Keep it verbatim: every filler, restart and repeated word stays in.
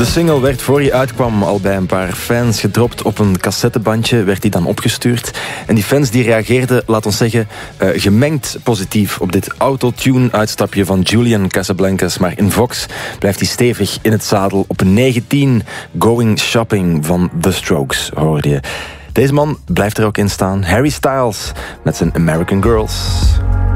De single werd voor hij uitkwam al bij een paar fans gedropt. Op een cassettebandje werd die dan opgestuurd. En die fans die reageerden, laat ons zeggen, uh, gemengd positief op dit autotune-uitstapje van Julian Casablancas. Maar in Vox blijft hij stevig in het zadel. Op negentien, Going Shopping van The Strokes, hoorde je. Deze man blijft er ook in staan. Harry Styles met zijn American Girls.